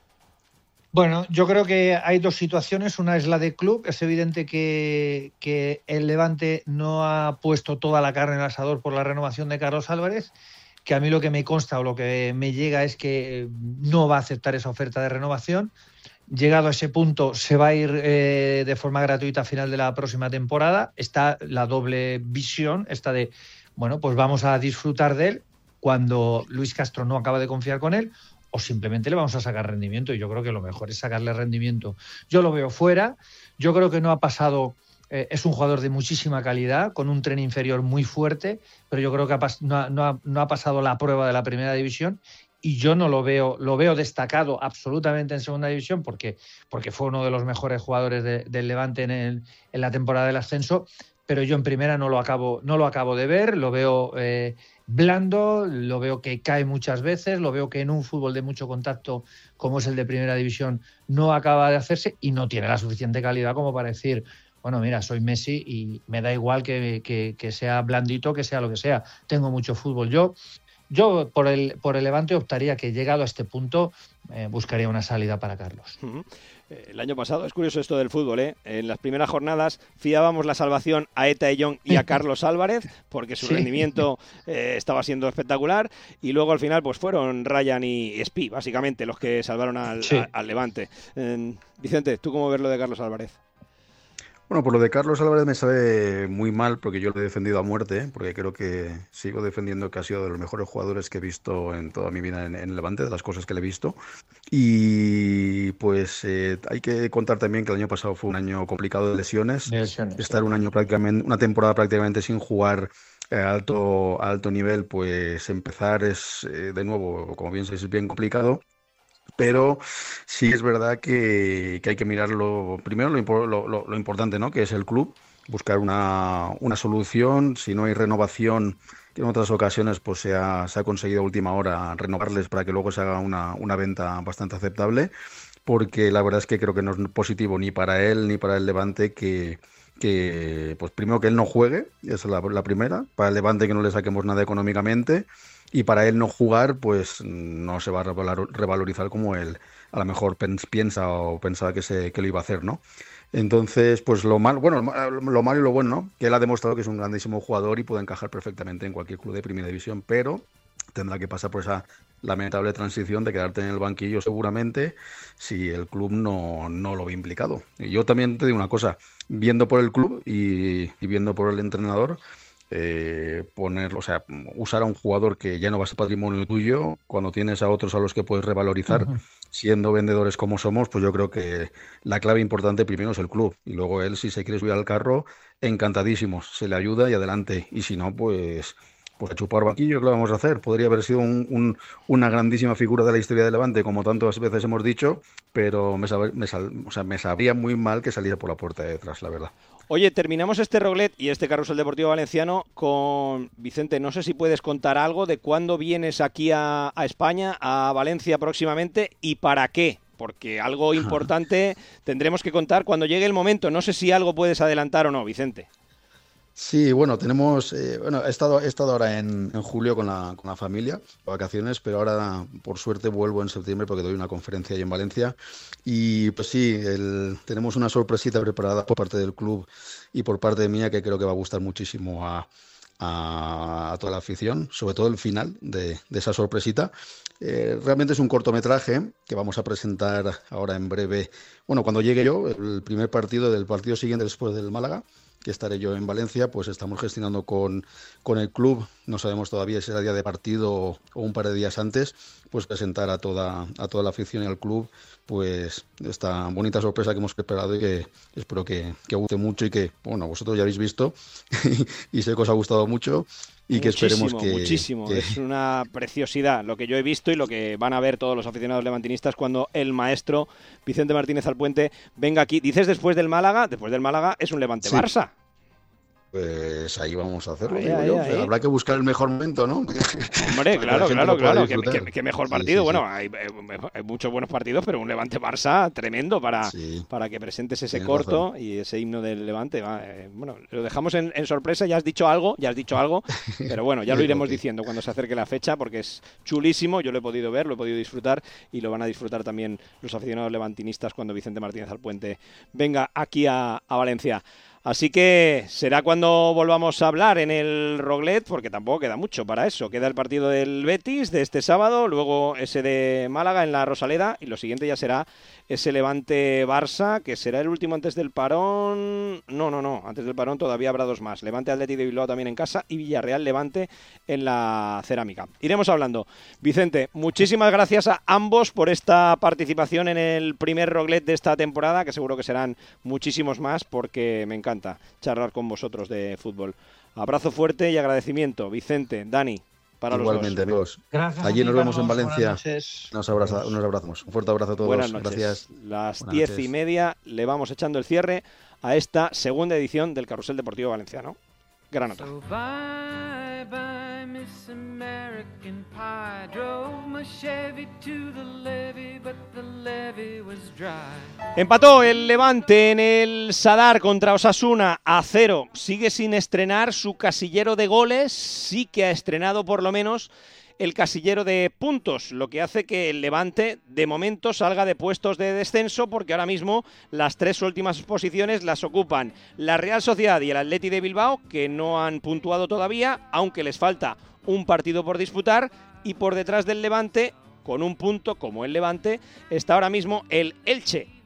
Bueno, yo creo que hay dos situaciones. Una es la de club. Es evidente que, que el Levante no ha puesto toda la carne en el asador por la renovación de Carlos Álvarez, que a mí lo que me consta o lo que me llega es que no va a aceptar esa oferta de renovación. Llegado a ese punto, se va a ir eh, de forma gratuita a final de la próxima temporada. Está la doble visión, esta de, bueno, pues vamos a disfrutar de él cuando Luis Castro no acaba de confiar con él, o simplemente le vamos a sacar rendimiento, y yo creo que lo mejor es sacarle rendimiento. Yo lo veo fuera, yo creo que no ha pasado, eh, es un jugador de muchísima calidad, con un tren inferior muy fuerte, pero yo creo que ha pas- no, ha, no, ha, no ha pasado la prueba de la primera división, y yo no lo veo, lo veo destacado absolutamente en segunda división, porque, porque fue uno de los mejores jugadores de, del Levante en, el, en la temporada del ascenso, pero yo en primera no lo acabo, no lo acabo de ver, lo veo eh, blando, lo veo que cae muchas veces, lo veo que en un fútbol de mucho contacto como es el de primera división no acaba de hacerse y no tiene la suficiente calidad como para decir, bueno, mira, soy Messi y me da igual que, que, que sea blandito, que sea lo que sea, tengo mucho fútbol. Yo, yo por el, por el Levante optaría que llegado a este punto eh, buscaría una salida para Carlos. Uh-huh. El año pasado, es curioso esto del fútbol, ¿eh? En las primeras jornadas fiábamos la salvación a Eta Eyong y a Carlos Álvarez, porque su sí. rendimiento eh, estaba siendo espectacular, y luego al final pues fueron Ryan y Spi, básicamente, los que salvaron al, sí. a, al Levante. Eh, Vicente, ¿tú cómo ves lo de Carlos Álvarez? Bueno, por lo de Carlos Álvarez me sabe muy mal porque yo lo he defendido a muerte, ¿eh? Porque creo que sigo defendiendo que ha sido de los mejores jugadores que he visto en toda mi vida en, en Levante, de las cosas que le he visto. Y pues eh, hay que contar también que el año pasado fue un año complicado de lesiones. De lesiones, Estar un año prácticamente, una temporada prácticamente sin jugar a alto, a alto nivel, pues empezar es eh, de nuevo, como bien sabéis, es bien complicado. Pero sí es verdad que, que hay que mirarlo, primero lo, impo- lo- lo- lo importante, ¿no? Que es el club, buscar una, una solución. Si no hay renovación, que en otras ocasiones pues se ha, se ha conseguido a última hora renovarles para que luego se haga una, una venta bastante aceptable, porque la verdad es que creo que no es positivo ni para él ni para el Levante que, que pues primero que él no juegue, esa es la, la primera, para el Levante que no le saquemos nada económicamente, y para él no jugar, pues no se va a revalor- revalorizar como él a lo mejor pens- piensa o pensaba que, se, que lo iba a hacer, ¿no? Entonces, pues lo malo, bueno, lo ma- lo malo y lo bueno, ¿no? Que él ha demostrado que es un grandísimo jugador y puede encajar perfectamente en cualquier club de primera división, pero tendrá que pasar por esa lamentable transición de quedarte en el banquillo seguramente si el club no, no lo ve implicado. Y yo también te digo una cosa, viendo por el club y, y viendo por el entrenador, eh, poner, o sea, usar a un jugador que ya no va a ser patrimonio tuyo cuando tienes a otros a los que puedes revalorizar, Ujú. siendo vendedores como somos, pues yo creo que la clave importante primero es el club y luego él, si se quiere subir al carro, encantadísimos, se le ayuda y adelante, y si no, pues pues a chupar banquillo, ¿qué le vamos a hacer? Podría haber sido un- un- una grandísima figura de la historia de Levante, como tantas veces hemos dicho, pero me, sabe- me sal- o sea, me sabría muy mal que saliera por la puerta de detrás, la verdad. Oye, terminamos este Roglet y este Carrusel Deportivo Valenciano con Vicente. No sé si puedes contar algo de cuándo vienes aquí a, a España, a Valencia próximamente y para qué. Porque algo importante tendremos que contar cuando llegue el momento. No sé si algo puedes adelantar o no, Vicente. Sí, bueno, tenemos, eh, bueno, he estado, he estado ahora en, en julio con la, con la familia, vacaciones, pero ahora por suerte vuelvo en septiembre porque doy una conferencia ahí en Valencia. Y pues sí, el- tenemos una sorpresita preparada por parte del club y por parte mía que creo que va a gustar muchísimo a, a, a toda la afición, sobre todo el final de, de esa sorpresita. Eh, realmente es un cortometraje que vamos a presentar ahora en breve, bueno, cuando llegue yo, el primer partido del partido siguiente después del Málaga, que estaré yo en Valencia, pues estamos gestionando con, con el club, no sabemos todavía si será día de partido o, o un par de días antes, pues presentar a toda, a toda la afición y al club pues esta bonita sorpresa que hemos preparado y que espero que, que guste mucho y que, bueno, vosotros ya habéis visto y sé que os ha gustado mucho y que Muchísimo, esperemos que... muchísimo. que- Es una preciosidad lo que yo he visto y lo que van a ver todos los aficionados levantinistas cuando el maestro Vicente Martínez Alpuente venga aquí. Dices después del Málaga, después del Málaga es un Levante Sí. Barça. Pues ahí vamos a hacerlo, Ahí, digo ahí, yo. ahí. Habrá que buscar el mejor momento, ¿no? Hombre, Para que claro, la gente claro, lo pueda claro. Qué, disfrutar. qué- qué mejor Sí, partido. sí, bueno, sí. hay, hay- hay muchos buenos partidos, pero un Levante Barça tremendo para, Sí. para que presentes ese Tienes corto razón. y ese himno del Levante. Va, eh, bueno, lo dejamos en, en sorpresa. Ya has dicho algo, ya has dicho algo, pero bueno, ya lo iremos Ok. diciendo cuando se acerque la fecha porque es chulísimo. Yo lo he podido ver, lo he podido disfrutar y lo van a disfrutar también los aficionados levantinistas cuando Vicente Martínez Alpuente venga aquí a, a Valencia. Así que será cuando volvamos a hablar en el Roglet, porque tampoco queda mucho para eso. Queda el partido del Betis de este sábado, luego ese de Málaga en la Rosaleda y lo siguiente ya será ese Levante-Barça, que será el último antes del parón. No, no, no, antes del parón todavía habrá dos más. Levante-Athletic de Bilbao también en casa y Villarreal-Levante en la Cerámica. Iremos hablando. Vicente, muchísimas gracias a ambos por esta participación en el primer Roglet de esta temporada, que seguro que serán muchísimos más porque me encanta charlar con vosotros de fútbol. Abrazo fuerte y agradecimiento, Vicente, Dani, para Igualmente, los dos. amigos. Gracias a Allí ti, nos vemos en Carlos. Valencia. Buenas noches. Nos, abraza- nos abrazamos. Un fuerte abrazo a todos. Buenas noches. Gracias. Las Buenas diez noches. y media le vamos echando el cierre a esta segunda edición del Carrusel Deportivo Valenciano. Gran nota. So bye bye, Miss American Pie. Drove my Chevy to the levee, but the levee was dry. Empató el Levante en el Sadar contra Osasuna a cero. Sigue sin estrenar su casillero de goles, sí que ha estrenado por lo menos el casillero de puntos, lo que hace que el Levante de momento salga de puestos de descenso porque ahora mismo las tres últimas posiciones las ocupan la Real Sociedad y el Athletic de Bilbao, que no han puntuado todavía, aunque les falta un partido por disputar, y por detrás del Levante, con un punto como el Levante, está ahora mismo el Elche,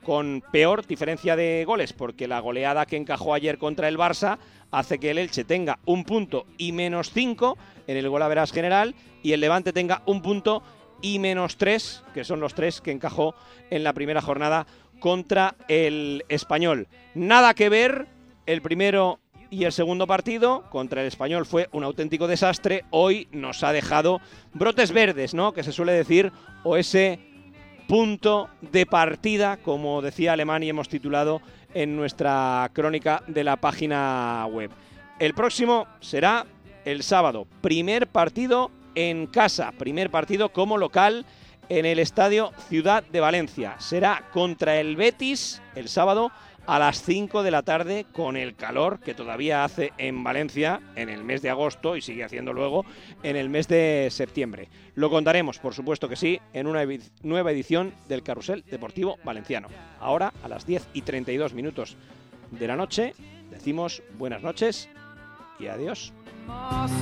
con peor diferencia de goles, porque la goleada que encajó ayer contra el Barça hace que el Elche tenga un punto y menos cinco en el golaveraje general, y el Levante tenga un punto y menos tres, que son los tres que encajó en la primera jornada contra el Español. Nada que ver el primero y el segundo partido. Contra el Español fue un auténtico desastre. Hoy nos ha dejado brotes verdes, ¿no?, que se suele decir, o ese punto de partida, como decía Alemán y hemos titulado en nuestra crónica de la página web. El próximo será el sábado, primer partido en casa, primer partido como local en el Estadio Ciudad de Valencia. Será contra el Betis el sábado a las cinco de la tarde, con el calor que todavía hace en Valencia en el mes de agosto y sigue haciendo luego en el mes de septiembre. Lo contaremos, por supuesto que sí, en una nueva edición del Carrusel Deportivo Valenciano. Ahora, a las diez y treinta y dos minutos de la noche, decimos buenas noches y adiós.